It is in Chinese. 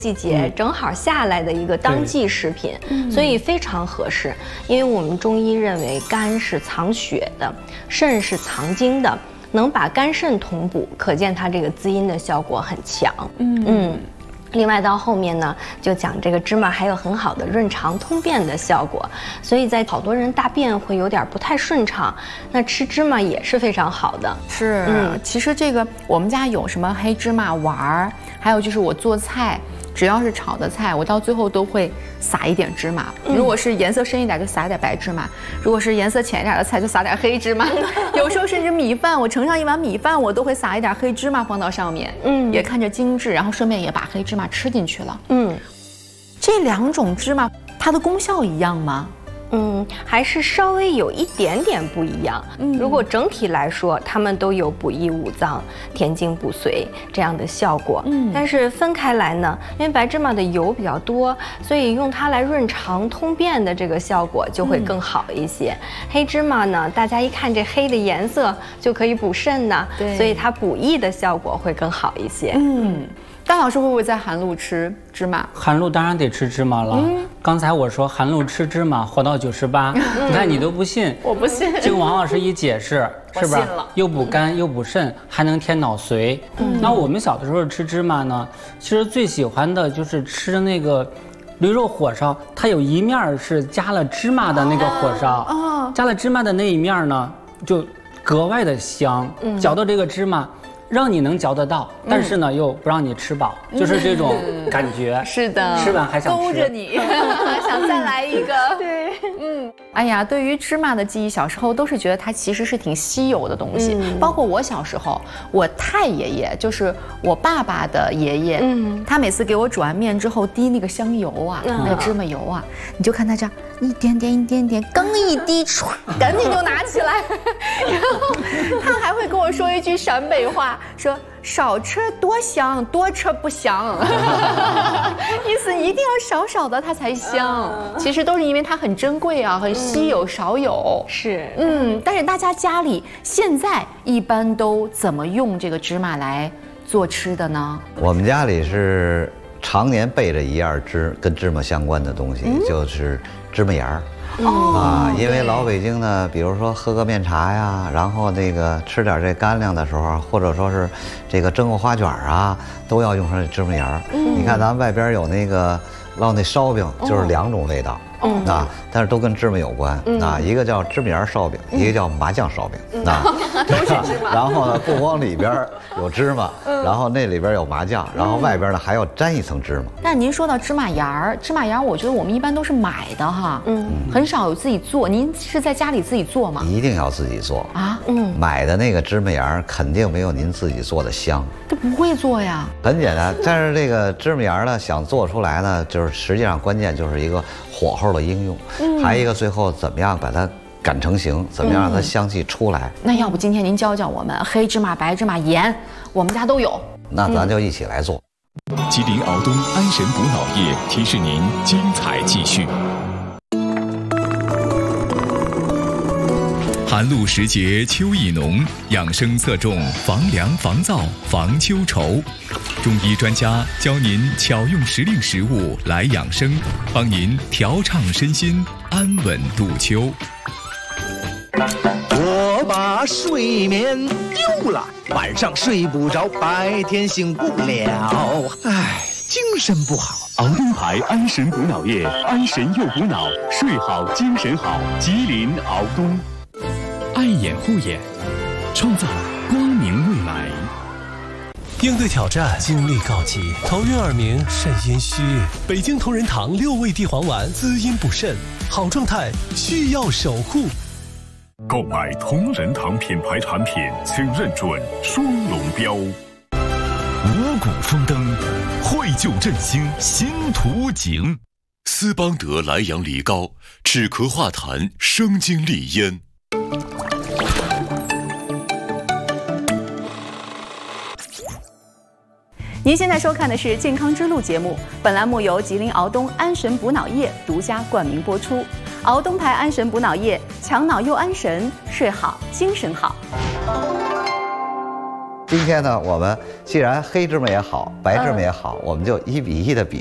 季节正好下来的一个当季食品，所以非常合适。因为我们中医认为肝是藏血的，肾是藏精的，能把肝肾同补，可见它这个滋阴的效果很强。另外到后面呢，就讲这个芝麻还有很好的润肠通便的效果，所以在好多人大便会有点不太顺畅，那吃芝麻也是非常好的。 是，其实这个我们家有什么黑芝麻丸儿，还有就是我做菜，只要是炒的菜，我到最后都会撒一点芝麻。如果是颜色深一点，就撒一点白芝麻；如果是颜色浅一点的菜，就撒点黑芝麻。有时候甚至米饭，我盛上一碗米饭，我都会撒一点黑芝麻放到上面，也看着精致，然后顺便也把黑芝麻吃进去了。这两种芝麻它的功效一样吗？ 还是稍微有一点点不一样。如果整体来说，它们都有补益五脏、填精补髓这样的效果。但是分开来呢，因为白芝麻的油比较多，所以用它来润肠通便的这个效果就会更好一些。黑芝麻呢，大家一看这黑的颜色就可以补肾呢，所以它补益的效果会更好一些。 大老师会不会在寒露吃芝麻？ 寒露当然得吃芝麻了。刚才我说寒露吃芝麻活到98，你看你都不信， 我不信。 经王老师一解释，是不是又补肝又补肾，还能填脑髓？那我们小的时候吃芝麻呢，其实最喜欢的就是吃那个驴肉火烧，它有一面是加了芝麻的那个火烧，加了芝麻的那一面呢，就格外的香，嚼到这个芝麻。让你能嚼得到，但是呢又不让你吃饱，就是这种感觉。 是的， 吃完还想吃， 勾着你，想再来一个。对，哎呀，对于芝麻的记忆，小时候都是觉得它其实是挺稀有的东西。包括我小时候，我太爷爷就是我爸爸的爷爷，他每次给我煮完面之后滴那个香油啊，那个芝麻油啊，你就看他这样一点点一点点，刚一滴，唰，赶紧就拿起来，然后他还会跟我说一句陕北话。说少吃多香，多吃不香，意思一定要少少的它才香。其实都是因为它很珍贵啊，很稀有，少有。 是， 但是大家家里现在一般都怎么用这个芝麻来做吃的呢？ 我们家里是常年备着一样跟芝麻相关的东西，就是芝麻盐儿。因为老北京呢，比如说喝个面茶呀，然后那个吃点这干粮的时候，或者说是这个蒸个花卷啊，都要用上这芝麻盐儿。你看咱们外边有那个烙那烧饼，就是2种味道。但是都跟芝麻有关。一个叫芝麻盐烧饼，一个叫麻酱烧饼。 都是芝麻。 然后呢，不光里边有芝麻，然后那里边有麻酱，然后外边呢还要沾一层芝麻。 但您说到芝麻盐儿，芝麻盐儿，我觉得我们一般都是买的哈，很少有自己做。您是在家里自己做吗？ 一定要自己做啊。 买的那个芝麻盐儿肯定没有您自己做的香。 这不会做呀？ 很简单，但是这个芝麻盐儿呢，想做出来呢，就是实际上关键就是一个火候的应用，还有一个最后怎么样把它擀成型，怎么样让它香气出来。 那要不今天您教教我们黑芝麻、白芝麻、盐，我们家都有。 那咱就一起来做。 吉林敖东安神补脑液提示您精彩继续。寒露时节秋意浓，养生侧重防凉防燥防秋愁。中医专家教您巧用时令食物来养生，帮您调畅身心，安稳度秋。 我把睡眠丢了，晚上睡不着，白天醒不了，唉，精神不好。 敖东牌安神补脑液，安神又补脑，睡好精神好。吉林敖东。爱眼护眼，创造光明未来。 应对挑战，精力告急，头晕耳鸣，肾阴虚。北京同仁堂6味地黄丸，滋阴补肾，好状态需要守护。 购买同仁堂品牌产品，请认准双龙标。 五谷丰登，惠救振兴新图景。斯邦德莱阳梨膏，止咳化痰，生津利咽。 您现在收看的是《健康之路》节目，本栏目由吉林敖东安神补脑液独家冠名播出。敖东牌安神补脑液，强脑又安神，睡好精神好。 今天呢，我们既然黑芝麻也好，白芝麻也好，我们就1:1的比